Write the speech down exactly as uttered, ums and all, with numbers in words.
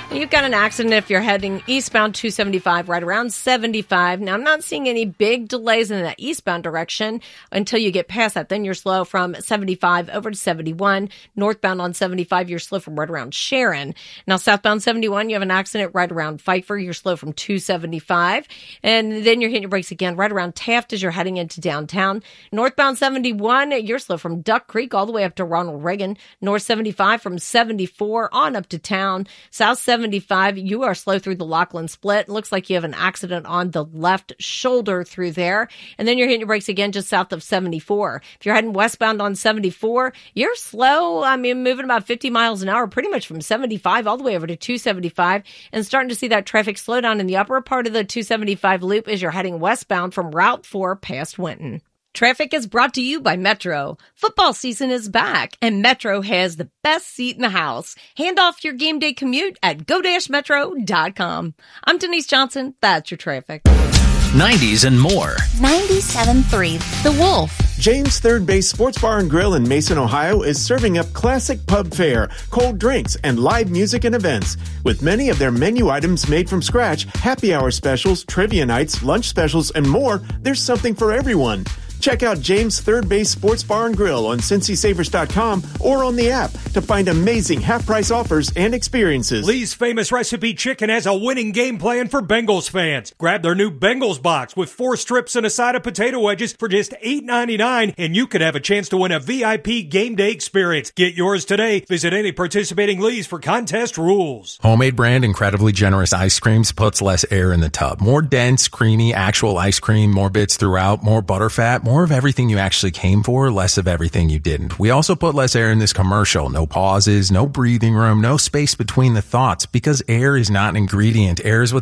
You've got an accident if you're heading eastbound two seventy-five right around seventy-five. Now, I'm not seeing any big delays in that eastbound direction until you get past that. Then you're slow from seventy-five over to seventy-one. Northbound on seventy-five, you're slow from right around Sharon. Now, southbound seventy-one, you have an accident right around Pfeiffer. You're slow from two seventy-five. And then you're hitting your brakes again right around Taft as you're heading into downtown. Northbound seventy-one, you're slow from Duck Creek all the way up to Ronald Reagan. North seventy-five from seventy-four on up to town. South seventy-five, you are slow through the Lachlan Split. It looks like you have an accident on the left shoulder through there. And then you're hitting your brakes again just south of seventy-four. If you're heading westbound on seventy-four, you're slow. I mean, moving about fifty miles an hour, pretty much from seventy-five all the way over to two seventy-five, and starting to see that traffic slow down in the upper part of the two seventy-five loop as you're heading westbound from Route four past Winton. Traffic is brought to you by Metro. Football season is back, and Metro has the best seat in the house. Hand off your game day commute at go dash metro dot com. I'm Denise Johnson. That's your traffic. nineties and more. ninety-seven point three The Wolf. James Third Base Sports Bar and Grill in Mason, Ohio is serving up classic pub fare, cold drinks, and live music and events. With many of their menu items made from scratch, happy hour specials, trivia nights, lunch specials, and more, there's something for everyone. Check out James Third Base Sports Bar and Grill on Cincy Savers dot com or on the app to find amazing half-price offers and experiences. Lee's Famous Recipe Chicken has a winning game plan for Bengals fans. Grab their new Bengals box with four strips and a side of potato wedges for just eight ninety-nine, and you could have a chance to win a V I P game day experience. Get yours today. Visit any participating Lee's for contest rules. Homemade brand incredibly generous ice creams puts less air in the tub. More dense, creamy, actual ice cream, more bits throughout, more butterfat, more of everything you actually came for, less of everything you didn't. We also put less air in this commercial. No pauses, no breathing room, no space between the thoughts, because air is not an ingredient. Air is what